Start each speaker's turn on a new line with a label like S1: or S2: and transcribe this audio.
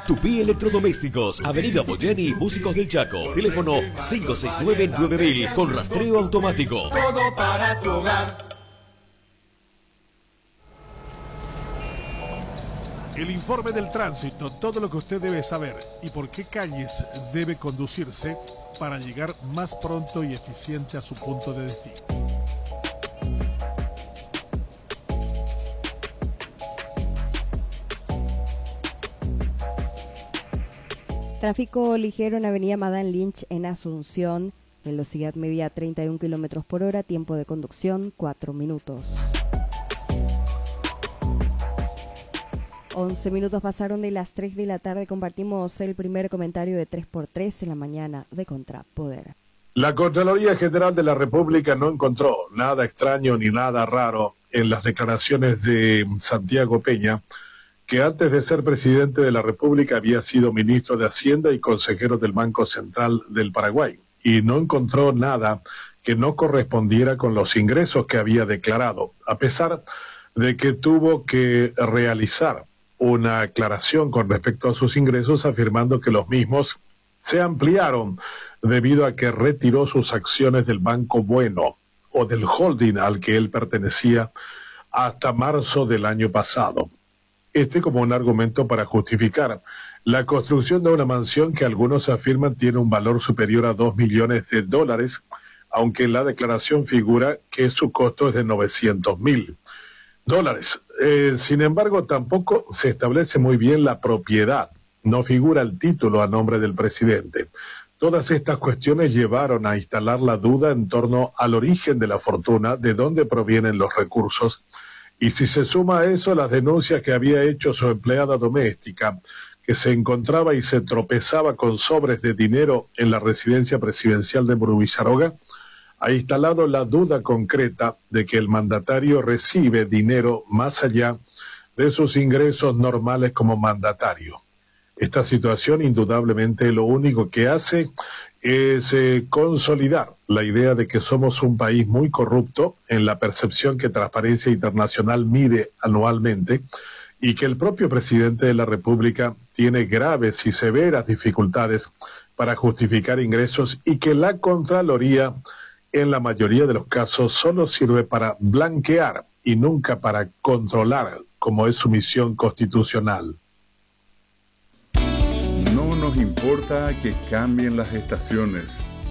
S1: Tupí Electrodomésticos, Avenida Boyeni, Músicos del Chaco. Teléfono 569-9000 con rastreo automático.
S2: Todo para tu hogar.
S3: El informe del tránsito, todo lo que usted debe saber y por qué calles debe conducirse para llegar más pronto y eficiente a su punto de destino.
S4: Tráfico ligero en Avenida Madame Lynch en Asunción, velocidad media 31 km por hora, tiempo de conducción 4 minutos. 11 minutos pasaron de las 3 de la tarde, compartimos el primer comentario de 3x3 en la mañana de Contrapoder.
S5: La Contraloría General de la República no encontró nada extraño ni nada raro en las declaraciones de Santiago Peña, que antes de ser presidente de la República había sido ministro de Hacienda y consejero del Banco Central del Paraguay, y no encontró nada que no correspondiera con los ingresos que había declarado, a pesar de que tuvo que realizar una aclaración con respecto a sus ingresos, afirmando que los mismos se ampliaron debido a que retiró sus acciones del Banco Bueno o del holding al que él pertenecía hasta marzo del año pasado. Como un argumento para justificar la construcción de una mansión que algunos afirman tiene un valor superior a $2 millones, aunque en la declaración figura que su costo es de $900.000. Sin embargo, tampoco se establece muy bien la propiedad. No figura el título a nombre del presidente. Todas estas cuestiones llevaron a instalar la duda en torno al origen de la fortuna, de dónde provienen los recursos, y si se suma a eso las denuncias que había hecho su empleada doméstica, que se encontraba y se tropezaba con sobres de dinero en la residencia presidencial de Murubillaroga, ha instalado la duda concreta de que el mandatario recibe dinero más allá de sus ingresos normales como mandatario. Esta situación indudablemente lo único que hace es consolidar la idea de que somos un país muy corrupto en la percepción que Transparencia Internacional mide anualmente, y que el propio presidente de la República tiene graves y severas dificultades para justificar ingresos, y que la Contraloría en la mayoría de los casos solo sirve para blanquear y nunca para controlar, como es su misión constitucional.
S6: No nos importa que cambien las estaciones,